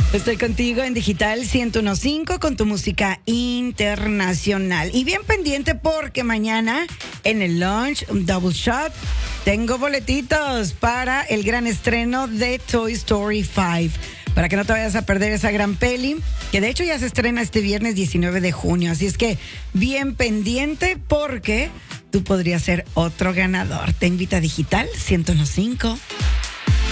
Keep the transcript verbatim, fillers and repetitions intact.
Estoy contigo en Digital ciento uno punto cinco con tu música internacional. Y bien pendiente porque mañana en el Lunch Double Shot tengo boletitos para el gran estreno de Toy Story cinco. Para que no te vayas a perder esa gran peli, que de hecho ya se estrena este viernes diecinueve de junio. Así es que bien pendiente porque tú podrías ser otro ganador. Te invita a Digital ciento uno punto cinco.